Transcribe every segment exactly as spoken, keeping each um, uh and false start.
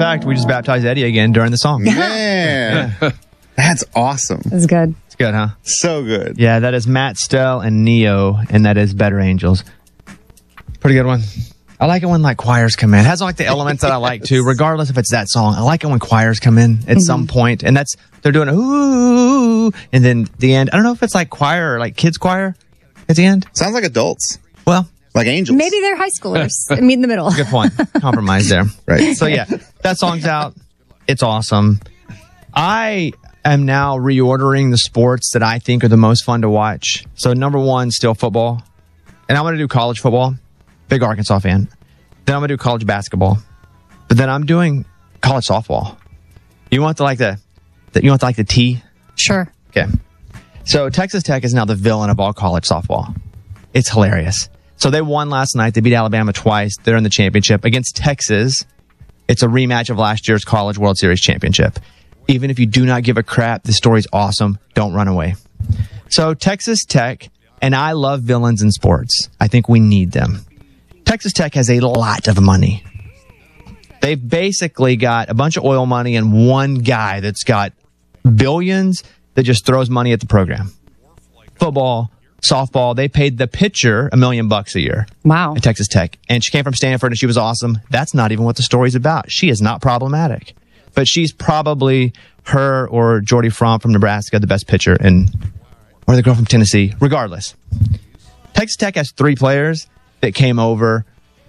fact, we just baptized Eddie again during the song. Man, that's awesome. That's good. It's good, huh? So good. Yeah, that is Matt Stell and Neo, and that is Better Angels. Pretty good one. I like it when like choirs come in. It has like the elements that I like too, regardless if it's that song. I like it when choirs come in at mm-hmm. some point, and that's they're doing a ooh, and then the end. I don't know if it's like choir or like kids choir at the end. Sounds like adults. Well, like angels. Maybe they're high schoolers. Meet in the middle. Good point. Compromise there. Right. So yeah, that song's out. It's awesome. I am now reordering the sports that I think are the most fun to watch. So number one, still football, and I'm going to do college football. Big Arkansas fan. Then I'm going to do college basketball. But then I'm doing college softball. You want the like the, the you want the, like the T? Sure. Okay. So Texas Tech is now the villain of all college softball. It's hilarious. So they won last night. They beat Alabama twice. They're in the championship against Texas. It's a rematch of last year's College World Series championship. Even if you do not give a crap, the story's awesome. Don't run away. So Texas Tech, and I love villains in sports. I think we need them. Texas Tech has a lot of money. They've basically got a bunch of oil money and one guy that's got billions that just throws money at the program. Football, softball, they paid the pitcher a million bucks a year. Wow. At Texas Tech. And she came from Stanford and she was awesome. That's not even what the story's about. She is not problematic. But she's probably her or Jordy Fromm from Nebraska, the best pitcher, and or the girl from Tennessee. Regardless. Texas Tech has three players that came over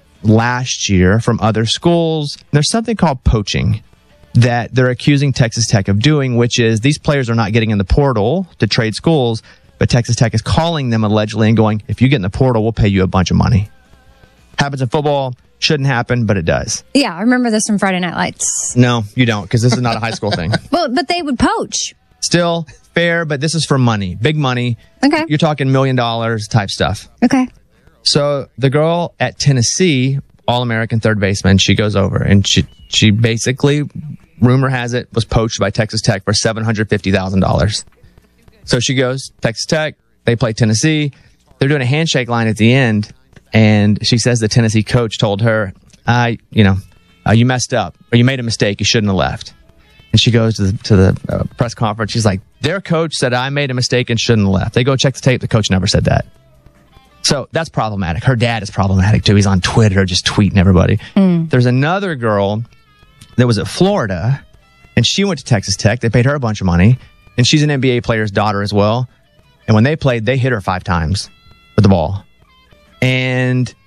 last year from other schools. There's something called poaching that they're accusing Texas Tech of doing, which is these players are not getting in the portal to trade schools, but Texas Tech is calling them allegedly and going, if you get in the portal, we'll pay you a bunch of money. Happens in football. Shouldn't happen, but it does. Yeah, I remember this from Friday Night Lights. No, you don't, because this is not a high school thing. Well, but they would poach. Still fair, but this is for money. Big money. Okay. You're talking million dollars type stuff. Okay. So the girl at Tennessee, All-American third baseman, she goes over and she she basically, rumor has it, was poached by Texas Tech for seven hundred fifty thousand dollars. So she goes, Texas Tech, they play Tennessee. They're doing a handshake line at the end, and she says the Tennessee coach told her, I, you know, uh, you messed up, or you made a mistake, you shouldn't have left. And she goes to the, to the uh, press conference. She's like, their coach said I made a mistake and shouldn't have left. They go check the tape. The coach never said that. So that's problematic. Her dad is problematic too. He's on Twitter just tweeting everybody. Mm. There's another girl that was at Florida, and she went to Texas Tech. They paid her a bunch of money, and she's an N B A player's daughter as well. And when they played, they hit her five times with the ball. And